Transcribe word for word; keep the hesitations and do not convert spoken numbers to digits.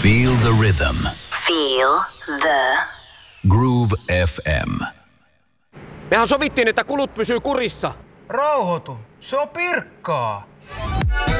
Feel the rhythm. Feel the Groove F M. Mehän sovittiin, että kulut pysyy kurissa. Rauhoitu. Se on Pirkkaa.